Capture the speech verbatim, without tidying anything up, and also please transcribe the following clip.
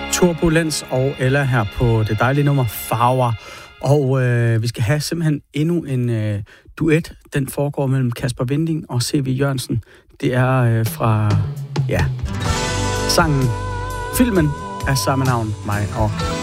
Turbulens og Ella her på det dejlige nummer Farver. Og øh, vi skal have simpelthen endnu en øh, duet. Den foregår mellem Kasper Winding og C V Jørgensen. Det er øh, fra, ja, sangen, filmen af samme navn, mig og